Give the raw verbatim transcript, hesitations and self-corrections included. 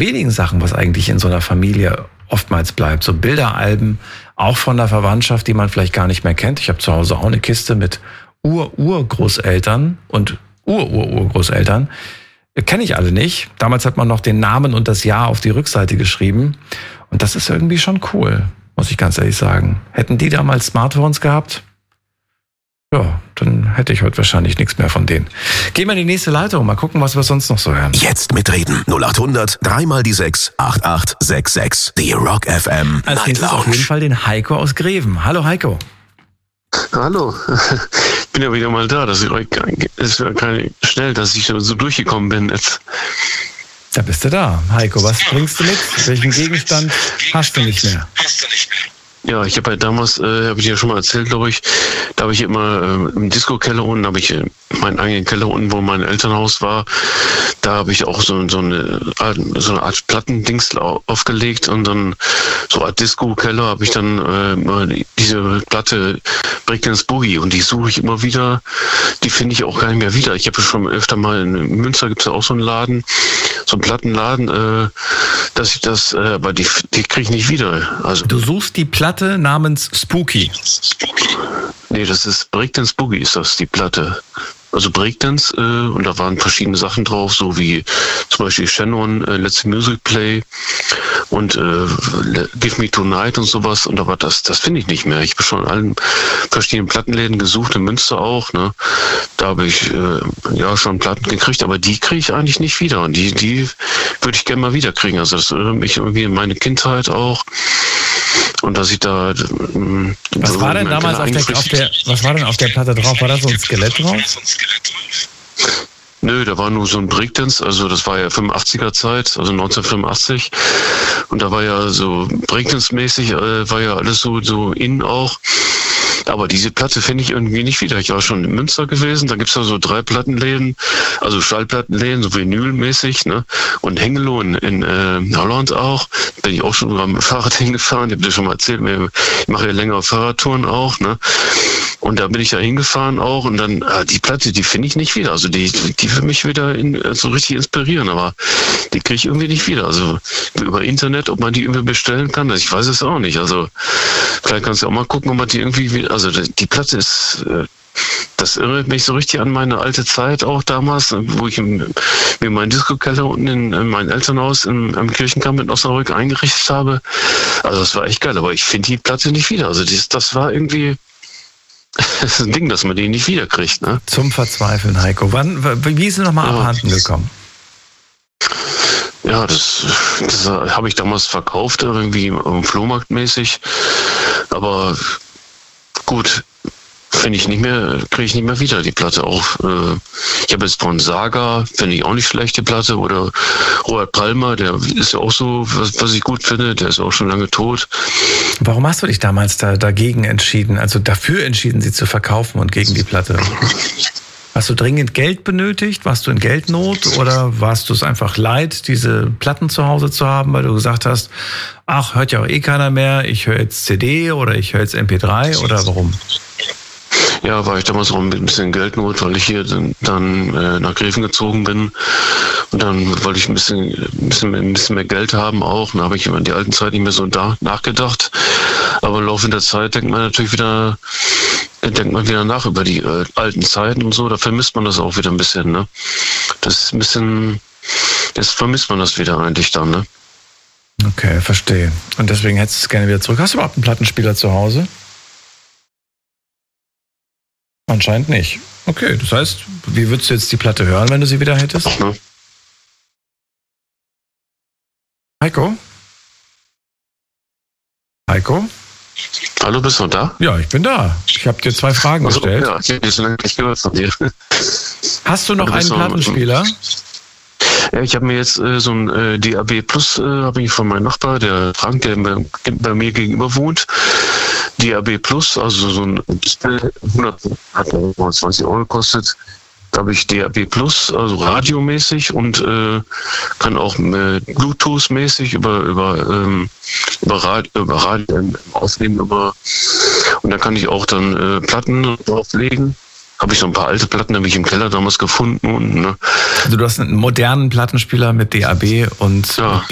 wenigen Sachen, was eigentlich in so einer Familie oftmals bleibt. So Bilderalben, auch von der Verwandtschaft, die man vielleicht gar nicht mehr kennt. Ich habe zu Hause auch eine Kiste mit Ur-Urgroßeltern und Ur-Ur-Urgroßeltern. Kenne ich alle nicht. Damals hat man noch den Namen und das Jahr auf die Rückseite geschrieben. Und das ist irgendwie schon cool, muss ich ganz ehrlich sagen. Hätten die damals Smartphones gehabt? Ja, dann hätte ich heute wahrscheinlich nichts mehr von denen. Gehen wir in die nächste Leitung, mal gucken, was wir sonst noch so hören. Jetzt mitreden. null acht hundert, dreimal die sechs, acht acht sechs sechs. Die Rock F M Als nächstes auf jeden Fall den Heiko aus Greven. Hallo Heiko. Hallo. Ich bin ja wieder mal da. Das ist ja schnell, dass ich so durchgekommen bin jetzt. Da bist du da. Heiko, was bringst du mit? Welchen Gegenstand hast du nicht mehr? Hast du nicht mehr. Ja, ich habe ja damals, äh, habe ich ja schon mal erzählt, glaube ich, da habe ich immer äh, im Disco-Keller unten, habe ich äh, meinen eigenen Keller unten, wo mein Elternhaus war, da habe ich auch so, so, eine, so eine Art Plattendings aufgelegt und dann so eine Art Disco-Keller habe ich dann äh, diese Platte Breakdance Boogie und die suche ich immer wieder, die finde ich auch gar nicht mehr wieder. Ich habe schon öfter mal in Münster, gibt es ja auch so einen Laden, so einen Plattenladen, äh, dass ich das, äh, aber die, die kriege ich nicht wieder. Also du suchst die Platte namens Spooky. Nee, das ist Breakdance Boogie, ist das, die Platte. Also Breakdance, äh, und da waren verschiedene Sachen drauf, so wie zum Beispiel Shannon, äh, Let's Music Play und äh, Give Me Tonight und sowas. Und aber das, das finde ich nicht mehr. Ich habe schon in allen verschiedenen Plattenläden gesucht, in Münster auch. Ne? Da habe ich äh, ja schon Platten gekriegt, aber die kriege ich eigentlich nicht wieder. Und die, die würde ich gerne mal wieder kriegen. Also das erinnert mich irgendwie in meine Kindheit auch. Und dass ich da... Ähm, was so war denn damals auf der, auf der, was war denn auf der Platte drauf? War da so ein Skelett drauf? Nö, da war nur so ein Breakdance, also das war ja fünfundachtziger Zeit, also neunzehnhundertfünfundachtzig. Und da war ja so Breakdance-mäßig, äh, war ja alles so, so in auch. Aber diese Platte finde ich irgendwie nicht wieder. Ich war schon in Münster gewesen, da gibt's ja so drei Plattenläden, also Schallplattenläden, so Vinylmäßig, ne? Und Hengelo in, in äh, Holland auch. Bin ich auch schon am Fahrrad hingefahren, ich habe dir schon mal erzählt, ich mache ja längere Fahrradtouren auch, ne? Und da bin ich ja hingefahren auch und dann, äh, die Platte, die finde ich nicht wieder. Also die, die für mich wieder in, so richtig inspirieren, aber die kriege ich irgendwie nicht wieder. Also über Internet, ob man die irgendwie bestellen kann, ich weiß es auch nicht. Also vielleicht kannst du auch mal gucken, ob man die irgendwie, also die Platte ist, das erinnert mich so richtig an meine alte Zeit auch damals, wo ich im, mir meinen Disco-Keller unten in, in mein Elternhaus im, im Kirchenkamp in Osnabrück eingerichtet habe. Also das war echt geil, aber ich finde die Platte nicht wieder. Also das, das war irgendwie... Das ist ein Ding, dass man die nicht wiederkriegt, ne? Zum Verzweifeln, Heiko. Wann, wie ist sie nochmal ja. abhanden gekommen? Ja, das, das habe ich damals verkauft, irgendwie im Flohmarkt mäßig. Aber gut, finde ich nicht mehr, kriege ich nicht mehr wieder die Platte auch. Äh, ich habe jetzt von Saga, finde ich auch nicht schlecht, die Platte, oder Robert Palmer, der ist ja auch so, was, was ich gut finde, der ist auch schon lange tot. Warum hast du dich damals da dagegen entschieden, also dafür entschieden, sie zu verkaufen und gegen die Platte? Hast du dringend Geld benötigt? Warst du in Geldnot oder warst du es einfach leid, diese Platten zu Hause zu haben, weil du gesagt hast, ach, hört ja auch eh keiner mehr, ich höre jetzt C D oder ich höre jetzt M P drei oder warum? Ja, war ich damals auch ein bisschen Geldnot, weil ich hier dann, dann äh, nach Greven gezogen bin. Und dann wollte ich ein bisschen, ein bisschen, ein bisschen mehr Geld haben auch. Dann habe ich immer in die alten Zeit nicht mehr so da, nachgedacht. Aber im Laufe der Zeit denkt man natürlich wieder, denkt man wieder nach über die äh, alten Zeiten und so. Da vermisst man das auch wieder ein bisschen, ne? Das ist ein bisschen, jetzt vermisst man das wieder eigentlich dann, ne? Okay, verstehe. Und deswegen hättest du es gerne wieder zurück. Hast du überhaupt einen Plattenspieler zu Hause? Anscheinend nicht. Okay, das heißt, wie würdest du jetzt die Platte hören, wenn du sie wieder hättest? Ja. Heiko? Heiko? Hallo, bist du da? Ja, ich bin da. Ich habe dir zwei Fragen also, gestellt. Ja, ich habe jetzt lange nicht gehört von dir. Hast du noch du einen Plattenspieler? Ja, ich habe mir jetzt äh, so ein äh, D A B Plus, äh, habe ich von meinem Nachbar, der Frank, der bei, bei mir gegenüber wohnt. D A B Plus, also so ein Display, hundert, hat hundertzwanzig Euro gekostet. Da habe ich D A B Plus, also radiomäßig und äh, kann auch äh, Bluetooth-mäßig über über ähm, über Radio, über Radio ähm, aufnehmen über und da kann ich auch dann äh, Platten drauflegen. Habe ich so ein paar alte Platten, habe ich im Keller damals gefunden. Und, ne. Also du hast einen modernen Plattenspieler mit D A B und ja.